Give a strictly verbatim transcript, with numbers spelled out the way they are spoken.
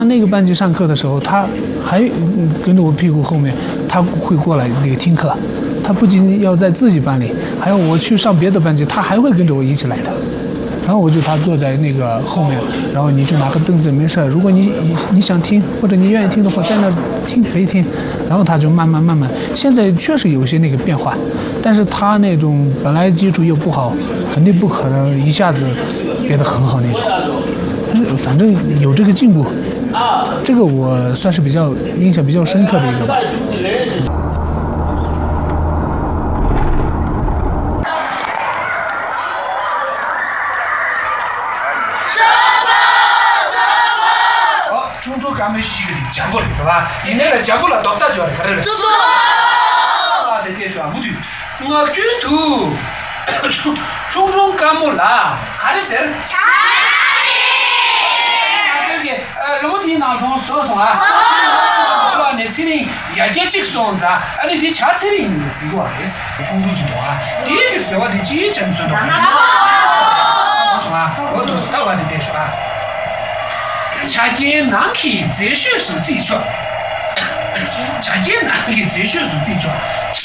那个班级上课的时候，他还跟着我屁股后面，他会过来那个听课。他不仅要在自己班里，还有我去上别的班级，他还会跟着我一起来的。然后我就他坐在那个后面，然后你就拿个凳子，没事。如果你你你想听或者你愿意听的话，在那听可以听。然后他就慢慢慢慢，现在确实有些那个变化，但是他那种本来基础又不好，肯定不可能一下子变得很好那种。但是反正有这个进步，这个我算是比较印象比较深刻的一个吧。中州干没洗个的讲过了，是吧？现在呢讲过了，到大教的看到了。走走。啊，对对说不对，我觉得中中州干没了，还是谁？查理。这个呃，楼梯当中说说啊。好。年轻人也也几个songs啊，啊，你别查车里是个意思，中州就多啊，第一个是我的几针做的。我说啊，我都知道我的别说啊。查见哪去哲学书记着，查见哪去哲学书记着。